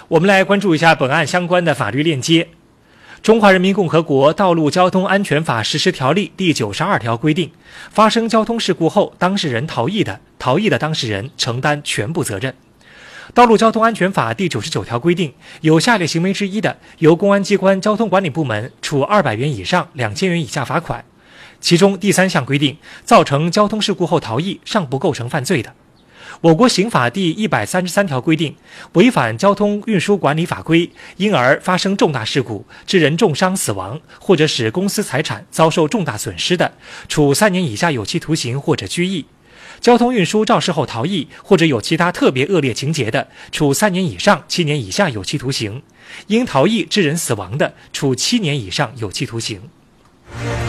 我们来关注一下本案相关的法律链接。中华人民共和国道路交通安全法实施条例第92条规定，发生交通事故后，当事人逃逸的当事人承担全部责任。道路交通安全法第99条规定，有下列行为之一的，由公安机关交通管理部门处200元以上2000元以下罚款。其中第3项规定，造成交通事故后逃逸尚不构成犯罪的。我国刑法第133条规定，违反交通运输管理法规，因而发生重大事故，致人重伤死亡，或者使公司财产遭受重大损失的，处3年以下有期徒刑或者拘役。交通运输肇事后逃逸或者有其他特别恶劣情节的，处3年以上7年以下有期徒刑；因逃逸致人死亡的，处7年以上有期徒刑。